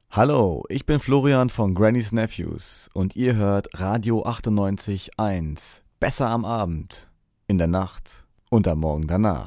Hallo, ich bin Florian von Granny's Nephews und ihr hört Radio 98.1. Besser am Abend, in der Nacht und am Morgen danach.